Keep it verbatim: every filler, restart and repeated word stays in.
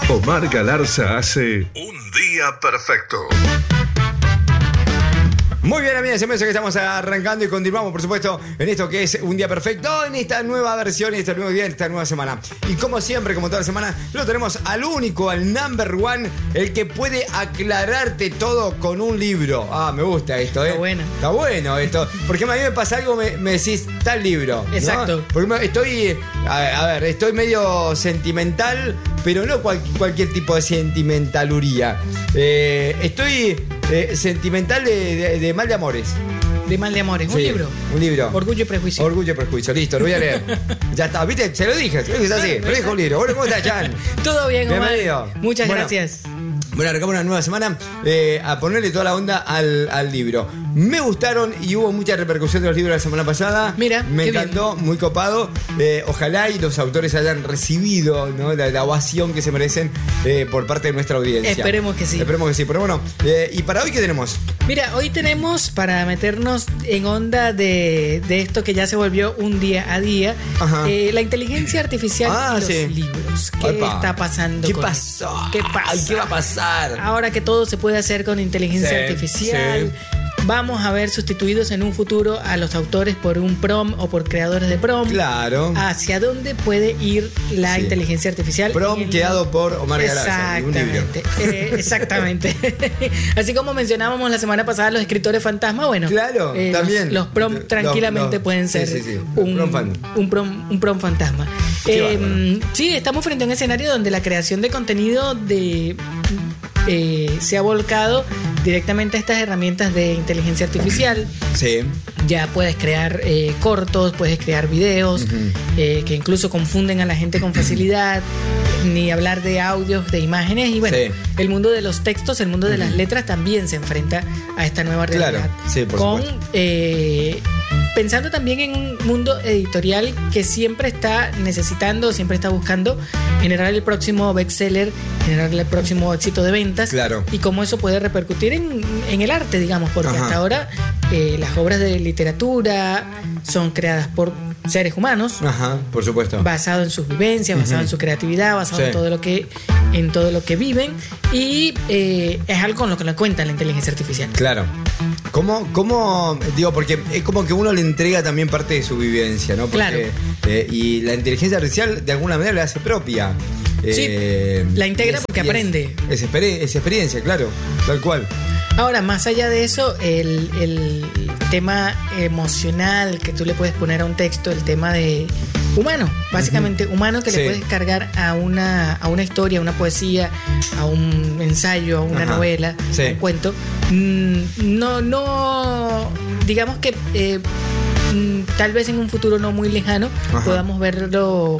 Omar Galarza hace Un Día Perfecto. Muy bien, amigos y amigos, que estamos arrancando y continuamos, por supuesto, en esto que es Un Día Perfecto, en esta nueva versión, en este nuevo día, en esta nueva semana. Y como siempre, como toda la semana, lo tenemos al único, al number one, el que puede aclararte todo con un libro. Ah, me gusta esto, ¿eh? Está bueno. Está bueno esto. Porque a mí me pasa algo, me, me decís, tal libro, ¿no? Exacto. Porque estoy, a, a ver, estoy medio sentimental, pero no cual, cualquier tipo de sentimentaluría. Eh, estoy eh, sentimental de, de, de mal de amores. De mal de amores, un Sí, libro. Un libro. Orgullo y prejuicio. Orgullo y prejuicio, listo, lo voy a leer. Ya está, ¿viste? Se lo dije, se lo dije así. Lo dije un libro. Bueno, ¿cómo estás, Jan? Todo bien, Omar. Bienvenido. Muchas Bueno, gracias. Bueno, arrancamos una nueva semana eh, a ponerle toda la onda al, al libro. Me gustaron y hubo mucha repercusión de los libros la semana pasada. Mira, me qué encantó, bien. Muy copado. Eh, ojalá y los autores hayan recibido, ¿no?, la, la ovación que se merecen eh, por parte de nuestra audiencia. Esperemos que sí. Esperemos que sí. Pero bueno, eh, ¿y para hoy qué tenemos? Mira, hoy tenemos, para meternos en onda de, de esto que ya se volvió un día a día, eh, la inteligencia artificial ah, y los sí. libros. ¿Qué Opa. está pasando? ¿Qué con pasó? esto? ¿Qué pasa? Ay, ¿qué va a pasar? Ahora que todo se puede hacer con inteligencia Sí, artificial, sí. vamos a ver sustituidos en un futuro a los autores por un prompt o por creadores de prompt. Claro. ¿Hacia dónde puede ir la Sí. inteligencia artificial? Prompt creado por Omar Galarza. Exactamente. Eh, exactamente. Así como mencionábamos la semana pasada los escritores fantasma, bueno, claro, eh, también. Los, los prompt Los- tranquilamente los- pueden sí, ser sí, sí. un, Prompt fan. un, prom, un prompt fantasma. Qué Eh, bárbaro. sí, estamos frente a un escenario donde la creación de contenido de eh, se ha volcado directamente a estas herramientas de inteligencia artificial. Sí. Ya puedes crear eh, cortos, puedes crear videos, Ujú. eh, que incluso confunden a la gente con facilidad, ni hablar de audios, de imágenes. Y bueno, Sí. el mundo de los textos, el mundo de las letras también se enfrenta a esta nueva realidad. Claro, sí, por con, supuesto. eh, pensando también en un mundo editorial que siempre está necesitando, siempre está buscando generar el próximo bestseller, generar el próximo éxito de ventas. Claro. Y cómo eso puede repercutir en, en el arte, digamos, porque Ajá. hasta ahora eh, las obras de literatura son creadas por seres humanos, Ajá, por supuesto. basado en sus vivencias, basado Ujú. en su creatividad, basado Sí. en todo lo que en todo lo que viven, y eh, es algo con lo que lo cuenta la inteligencia artificial. Claro. ¿Cómo, cómo, digo, porque es como que uno le entrega también parte de su vivencia, ¿no? Porque, Claro. eh, y la inteligencia artificial de alguna manera la hace propia. Sí, la integra y es- porque y es- aprende. Es, exper- es experiencia, claro, tal cual. Ahora, más allá de eso, el, el tema emocional que tú le puedes poner a un texto, el tema de humano, básicamente humano, que Sí. le puedes cargar a una, a una historia, a una poesía, a un ensayo, a una Ajá. novela, Sí. a un cuento. Mm, No, no, digamos que eh, mm, tal vez en un futuro no muy lejano Ajá. podamos verlo